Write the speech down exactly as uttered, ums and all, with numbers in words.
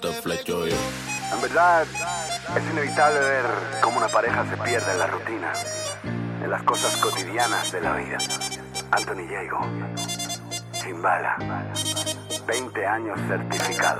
Te flecho yo. En verdad, es inevitable ver cómo una pareja se pierde en la rutina, en las cosas cotidianas de la vida. Anthony Diego, Chimbala, veinte años certificado.